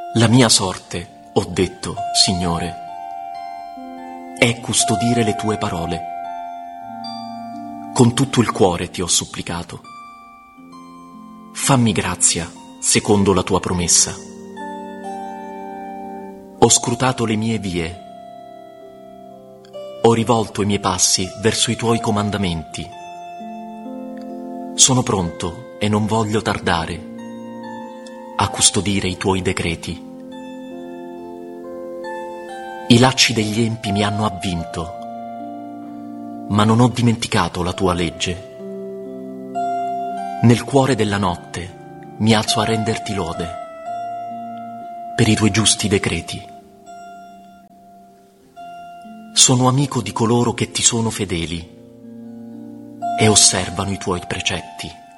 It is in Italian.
La mia sorte, ho detto, Signore, è custodire le tue parole. Con tutto il cuore ti ho supplicato. Fammi grazia, secondo la tua promessa. Ho scrutato le mie vie. Ho rivolto i miei passi verso i tuoi comandamenti. Sono pronto e non voglio tardare a custodire i tuoi decreti. I lacci degli empi mi hanno avvinto, ma non ho dimenticato la tua legge. Nel cuore della notte mi alzo a renderti lode per i tuoi giusti decreti. Sono amico di coloro che ti sono fedeli e osservano i tuoi precetti.